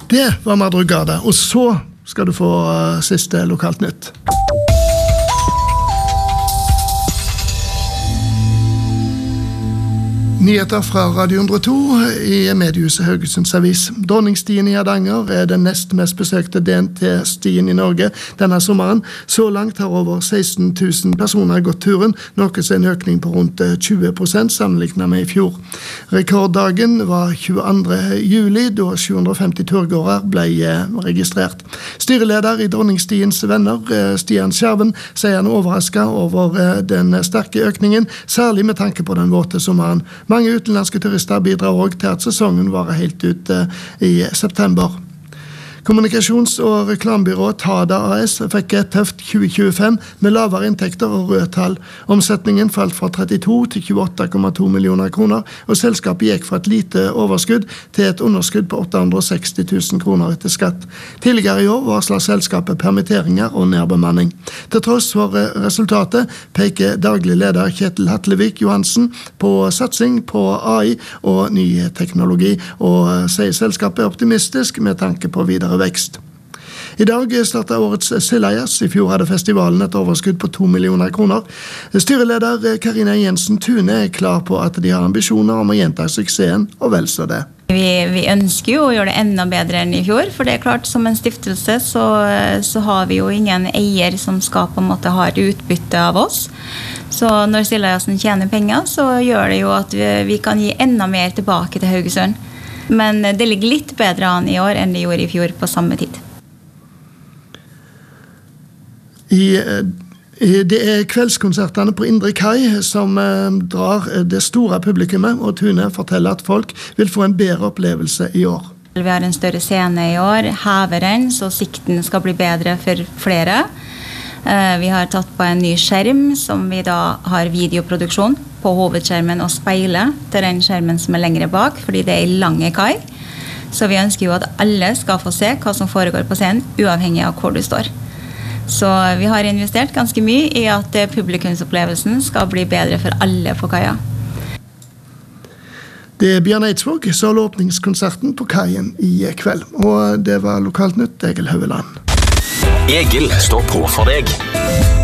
Det var Madrugada, og så skal du få siste lokalt nytt. Nyheter fra Radio 102 i mediehuset Haugesunds Avis. Dronningsstien i Hardanger den nest mest besøkte DNT-stien i Norge denne sommeren. Så langt har over 16 000 personer gått turen, noe som en økning på rundt 20% sammenlignet med i fjor. Rekorddagen var 22. juli, da 750 turgåere ble registrert. Styreleder i Dronningsstiens venner, Stian Skjerven, sier han overrasket over den sterke økningen, særlig med tanke på den våte sommeren. Mange utenlandske turister bidrar også til at sesongen varer helt ut i september. Kommunikasjons- og reklamebyrået Tada AS fikk et tøft 2025 med lavere inntekter og røde tall. Omsetningen falt fra 32 til 28,2 millioner kroner, og selskapet gikk fra et lite overskudd til et underskudd på 860 000 kroner etter skatt. Tidligere i år varslet selskapet permitteringer og nedbemanning. Til tross for resultatet peker daglig leder Kjetil Hatlevik Johansen på satsing på AI og ny teknologi, og sier selskapet er optimistisk med tanke på videre vekst. I dag starter årets Sildajas. I fjor hadde festivalen et overskudd på 2 millioner kroner. Styreleder Karina Jensen Tune er klar på at de har ambisjoner om å gjenta suksessen, og vel så det. Vi ønsker jo å gjøre det enda bedre enn i fjor, for det er klart, som en stiftelse så har vi jo ingen eier som skal på en måte ha et utbytte av oss. Så når Sildajasen tjener penger, så gjør det jo at vi kan gi enda mer tilbake til Haugesund. Men det ligger litt bedre an i år enn det gjorde i fjor på samme tid. Det er kveldskonsertene på Indre Kai som drar det store publikummet, og Tune forteller at folk vil få en bedre opplevelse i år. Vi har en større scene i år, hever den, så sikten skal bli bedre for flere. Vi har tatt på en ny skjerm som vi da har videoproduksjon på hovedskjermen og speile til den skjermen som er lengre bak, fordi det er i lange kai. Så vi ønsker jo at alle skal få se hva som foregår på scenen, uavhengig av hvor du står. Så vi har investert ganske mye i at publikumsopplevelsen skal bli bedre for alle på kaia. Det er Bjørn Eidsvåg som holder åpningskonserten på kaien i kveld, og det var lokalt nytt, Egil Høveland. Egil står på for deg.